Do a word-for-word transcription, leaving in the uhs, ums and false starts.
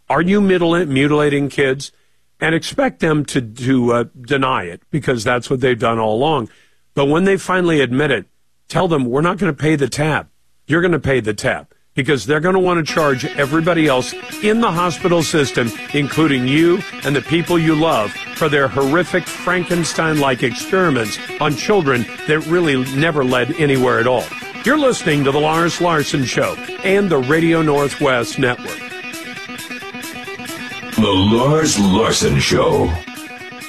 are you mutil- mutilating kids? And expect them to, to uh, deny it, because that's what they've done all along. But when they finally admit it, tell them, we're not going to pay the tab. You're going to pay the tab, because they're going to want to charge everybody else in the hospital system, including you and the people you love, for their horrific Frankenstein-like experiments on children that really never led anywhere at all. You're listening to The Lars Larson Show and the Radio Northwest Network. The Lars Larson Show.